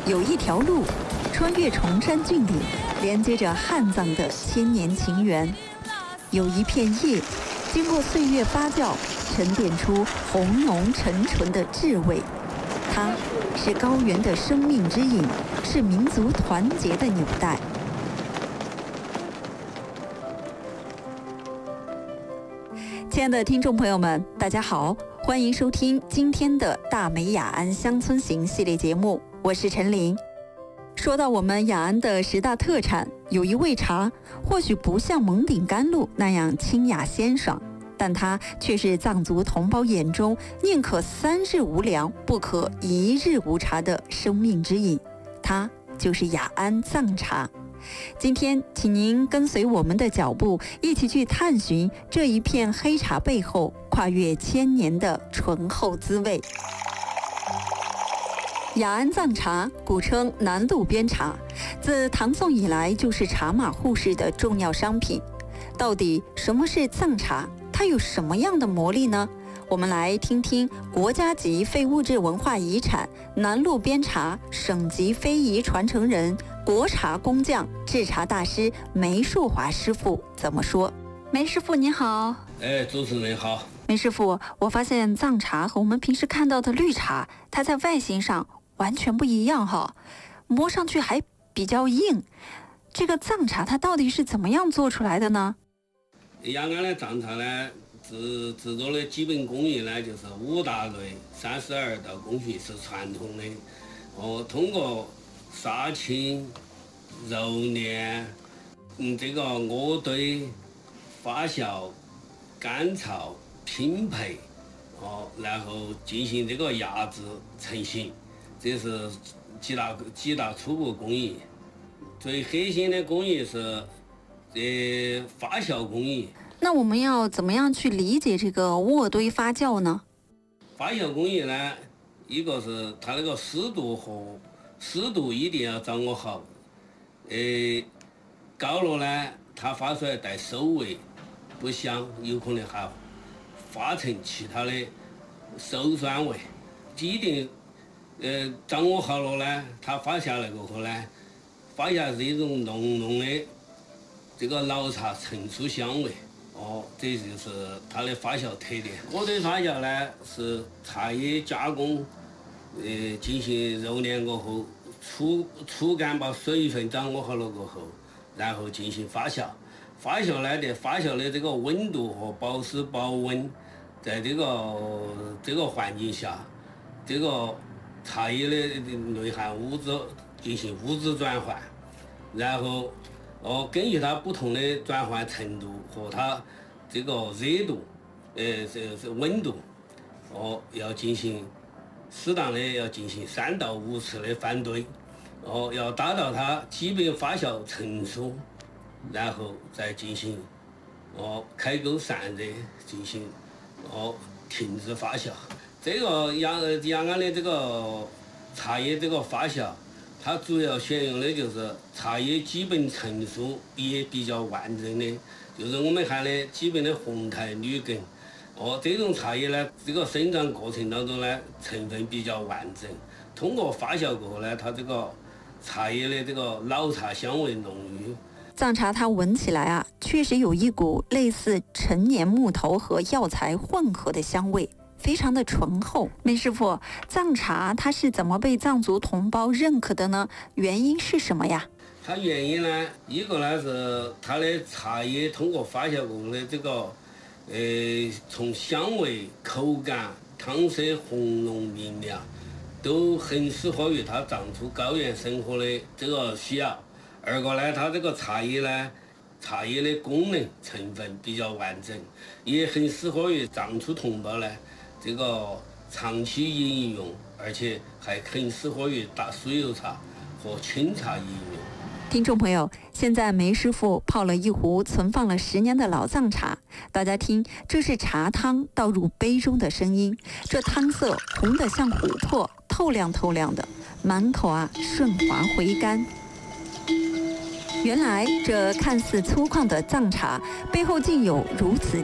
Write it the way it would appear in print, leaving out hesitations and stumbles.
有一条路，穿越崇山峻岭，连接着汉藏的千年情缘；有一片叶，经过岁月发酵，沉淀出红浓沉醇的智慧。它是高原的生命之引，是民族团结的纽带。亲爱的听众朋友们，大家好，欢迎收听今天的大美雅安乡村行系列节目，我是陈琳。说到我们雅安的10大特产，有一味茶，或许不像蒙顶甘露那样清雅鲜爽，但它却是藏族同胞眼中宁可3日无粮，不可1日无茶的生命之饮。它就是雅安藏茶。今天请您跟随我们的脚步，一起去探寻这一片黑茶背后跨越千年的醇厚滋味。雅安藏茶古称南路边茶，自唐宋以来就是茶马互市的重要商品。到底什么是藏茶？它有什么样的魔力呢？我们来听听国家级非物质文化遗产南路边茶省级非遗传承人、国茶工匠、制茶大师梅树华师傅怎么说。梅师傅您好。 主持人好。 梅师傅，我发现藏茶和我们平时看到的绿茶，它在外形上完全不一样哈，摸上去还比较硬。这个藏茶它到底是怎么样做出来的呢？ 雅安的藏茶呢，制作的基本工艺呢，就是5大类32道工序是传统的。通过杀青、揉捻、这个渥堆、发酵、干燥、拼配，然后进行这个压制成型，这是几大初步工艺。最核心的工艺是发酵工艺。 那我们要怎么样去理解这个渥堆发酵呢？ 发酵工艺呢，一个是它那个湿度一定要掌握好。高了呢，它发出来带馊味，不香，有可能还发成其他的馊酸味。一定掌握好了呢，它发下来过后呢，发下是一种浓浓的这个老茶陈醋香味。这就是它的发酵特点。渥堆发酵呢，是茶叶加工，进行揉捻过后，粗干把水分掌握好了过后，然后进行发酵。发酵呢，发酵的这个温度和保湿保温，在这个环境下，这个茶叶的内含物质进行物质转换，然后根据它不同的转换程度和它这个热度，是温度，要进行适当的要进行3到5次的翻堆，要达到它基本发酵成熟，然后再进行开沟散热，进行停止发酵。这个雅安的这个茶叶这个发酵，它主要选用的就是茶叶基本成熟也比较完整的，就是我们喊的基本的红苔绿根。这种茶叶呢，这个生长过程当中呢，成分比较完整。通过发酵过后呢，它这个茶叶的这个老茶香味浓郁。 藏茶它闻起来啊，确实有一股类似陈年木头和药材混合的香味，非常的醇厚。梅师傅，藏茶它是怎么被藏族同胞认可的呢？原因是什么呀？ 它原因呢，一个呢是它的茶叶通过发酵过后的这个，从香味、口感、汤色红浓明亮，都很适合于它藏族高原生活的这个需要。二个呢，它这个茶叶的功能成分比较完整，也很适合于藏族同胞呢这个长期饮用，而且还很适合于打酥油茶和清茶饮用。 听众朋友，现在梅师傅泡了一壶存放了10年的老藏茶，大家听，这是茶汤倒入杯中的声音，这汤色红得像琥珀，透亮透亮的，满口啊顺滑回甘。原来这看似粗犷的藏茶背后竟有如此